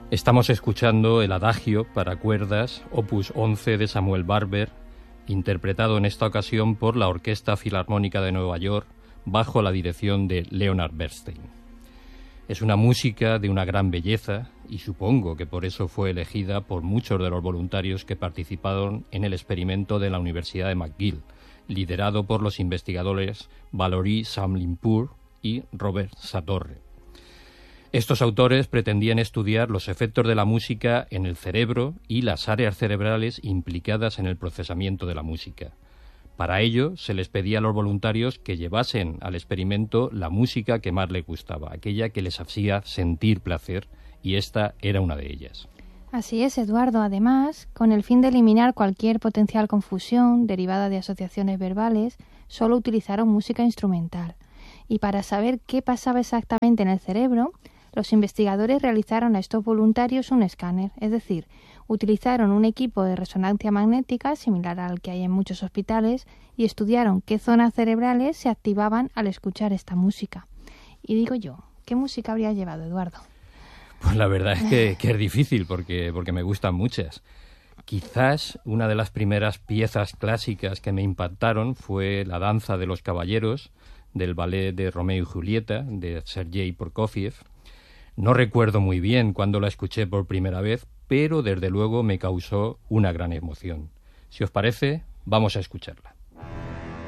Estamos escuchando el Adagio para cuerdas, opus 11 de Samuel Barber, interpretado en esta ocasión por la Orquesta Filarmónica de Nueva York, bajo la dirección de Leonard Bernstein. Es una música de una gran belleza y supongo que por eso fue elegida por muchos de los voluntarios que participaron en el experimento de la Universidad de McGill, liderado por los investigadores Valory Samlimpur y Robert Satorre. Estos autores pretendían estudiar los efectos de la música en el cerebro y las áreas cerebrales implicadas en el procesamiento de la música. Para ello, se les pedía a los voluntarios que llevasen al experimento la música que más les gustaba, aquella que les hacía sentir placer, y esta era una de ellas. Así es, Eduardo. Además, con el fin de eliminar cualquier potencial confusión derivada de asociaciones verbales, solo utilizaron música instrumental. Y para saber qué pasaba exactamente en el cerebro, los investigadores realizaron a estos voluntarios un escáner, es decir, utilizaron un equipo de resonancia magnética similar al que hay en muchos hospitales y estudiaron qué zonas cerebrales se activaban al escuchar esta música. Y digo yo, ¿qué música habría llevado, Eduardo? Pues la verdad es que es difícil porque me gustan muchas. Quizás una de las primeras piezas clásicas que me impactaron fue La danza de los caballeros, del ballet de Romeo y Julieta, de Sergei Prokofiev. No recuerdo muy bien cuándo la escuché por primera vez, pero desde luego me causó una gran emoción. Si os parece, vamos a escucharla.